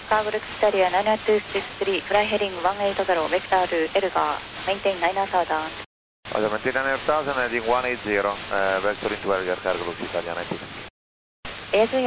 Cargo Italia 9263, fly heading 180, vector to Elga, maintain 9000. Roger, maintain 9000, heading 180, vector into Elga, Cargo Italia 92. ASA